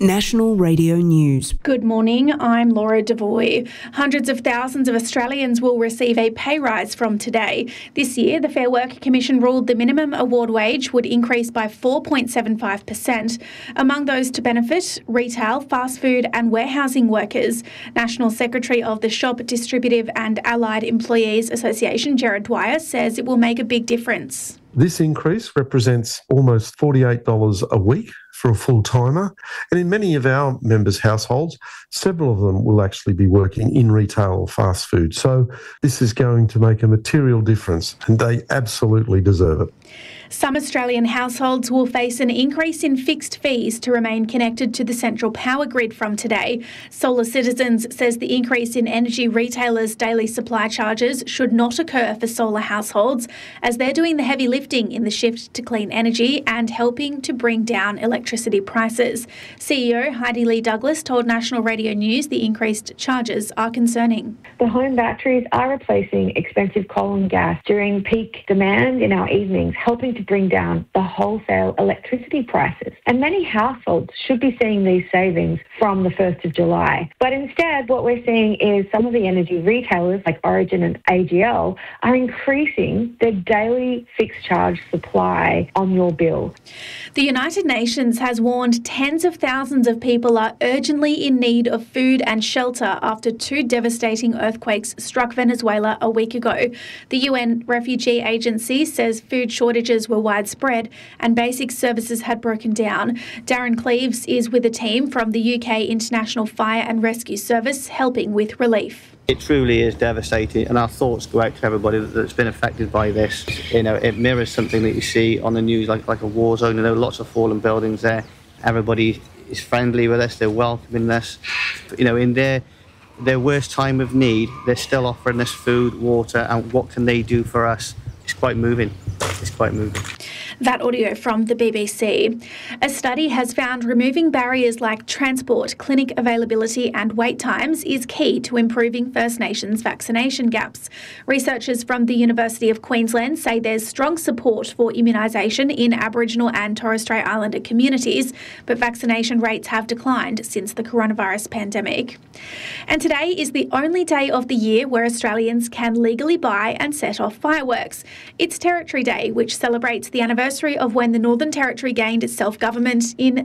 National Radio News. Good morning, I'm Laura Devoy. Hundreds of thousands of Australians will receive a pay rise from today. This year, the Fair Work Commission ruled the minimum award wage would increase by 4.75%. Among those to benefit, retail, fast food and warehousing workers. National Secretary of the Shop, Distributive and Allied Employees Association, Gerard Dwyer, says it will make a big difference. This increase represents almost $48 a week for a full-timer, and in many of our members' households, several of them will actually be working in retail or fast food. So this is going to make a material difference, and they absolutely deserve it. Some Australian households will face an increase in fixed fees to remain connected to the central power grid from today. Solar Citizens says the increase in energy retailers' daily supply charges should not occur for solar households, as they're doing the heavy lifting in the shift to clean energy and helping to bring down electricity prices. CEO Heidi Lee Douglas told National Radio News the increased charges are concerning. The home batteries are replacing expensive coal and gas during peak demand in our evenings, helping to bring down the wholesale electricity prices. And many households should be seeing these savings from the 1st of July. But instead, what we're seeing is some of the energy retailers like Origin and AGL are increasing their daily fixed charge supply on your bill. The United Nations has warned tens of thousands of people are urgently in need of food and shelter after two devastating earthquakes struck Venezuela a week ago. The UN Refugee Agency says food shortages were widespread and basic services had broken down. Darren Cleaves is with a team from the UK International Fire and Rescue Service helping with relief. It truly is devastating, and our thoughts go out to everybody that's been affected by this. You know, it mirrors something that you see on the news, like a war zone. You know, lots of fallen buildings there. Everybody is friendly with us. They're welcoming us. You know, in their worst time of need, they're still offering us food, water, and what can they do for us? It's quite moving. It's quite moving. That audio from the BBC. A study has found removing barriers like transport, clinic availability and wait times is key to improving First Nations vaccination gaps. Researchers from the University of Queensland say there's strong support for immunisation in Aboriginal and Torres Strait Islander communities, but vaccination rates have declined since the coronavirus pandemic. And today is the only day of the year where Australians can legally buy and set off fireworks. It's Territory Day, which celebrates the anniversary of when the Northern Territory gained its self-government in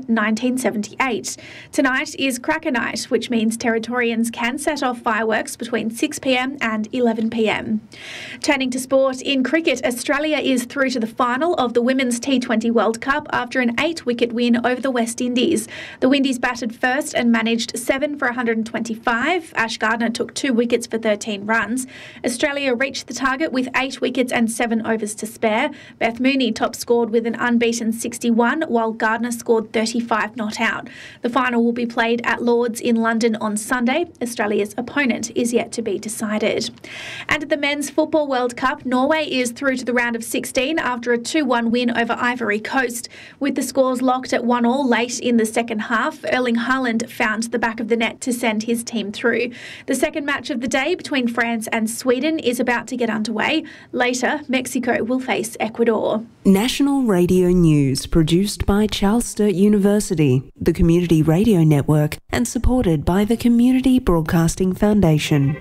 1978. Tonight is Cracker Night, which means Territorians can set off fireworks between 6 p.m. and 11 p.m. Turning to sport, in cricket, Australia is through to the final of the Women's T20 World Cup after an 8-wicket win over the West Indies. The Windies batted first and managed 7 for 125. Ash Gardner took 2 wickets for 13 runs. Australia reached the target with 8 wickets and 7 overs to spare. Beth Mooney top scored with an unbeaten 61, while Gardner scored 35 not out. The final will be played at Lord's in London on Sunday. Australia's opponent is yet to be decided. And at the Men's Football World Cup, Norway is through to the round of 16 after a 2-1 win over Ivory Coast. With the scores locked at 1-1 late in the second half, Erling Haaland found the back of the net to send his team through. The second match of the day between France and Sweden is about to get underway. Later, Mexico will face Ecuador. National Radio News, produced by Charles Sturt University, the Community Radio Network, and supported by the Community Broadcasting Foundation.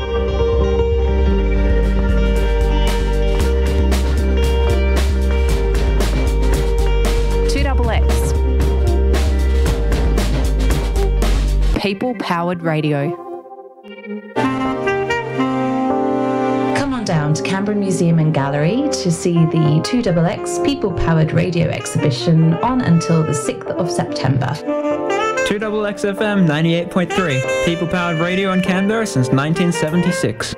People-powered radio. Come on down to Canberra Museum and Gallery to see the 2XX People-Powered Radio exhibition on until the 6th of September. 2XX FM 98.3, People-Powered Radio in Canberra since 1976.